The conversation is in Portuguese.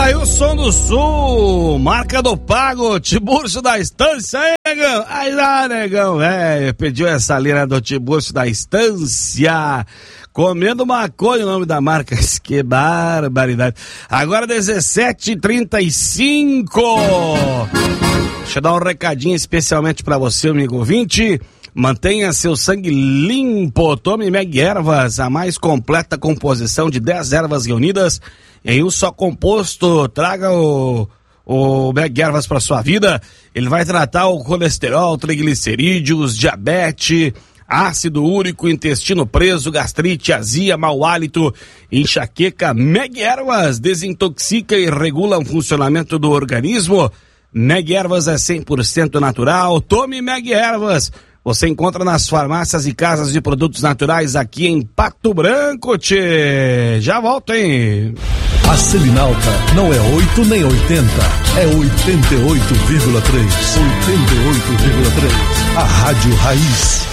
Aí o som do sul, marca do pago, Tiburcio da Estância, aí, negão? Aí lá, negão, velho, pediu essa linha do Tiburcio da Estância, comendo maconha, o nome da marca, que barbaridade. Agora 17h35, deixa eu dar um recadinho especialmente pra você, amigo ouvinte. Mantenha seu sangue limpo, tome Meg Ervas, a mais completa composição de 10 ervas reunidas em um só composto. Traga o Meg Ervas para sua vida. Ele vai tratar o colesterol, triglicerídeos, diabetes, ácido úrico, intestino preso, gastrite, azia, mau hálito, enxaqueca. Meg Ervas desintoxica e regula o funcionamento do organismo. Meg Ervas é 100% natural. Tome Meg Ervas. Você encontra nas farmácias e casas de produtos naturais aqui em Pato Branco, tchê. Já volto, hein? A Selinalta não é 8 nem 80, é 88,3. 88,3. A Rádio Raiz.